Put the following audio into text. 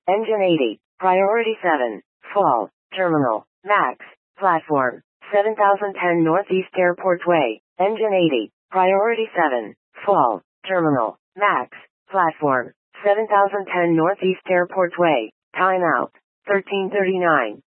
Engine 80. Priority 7. Fall. Terminal. Max. Platform. 7010 Northeast Airport Way. Engine 80. Priority 7. Fall. Terminal. Max. Platform. 7010 Northeast Airport Way. Time out. 13:39.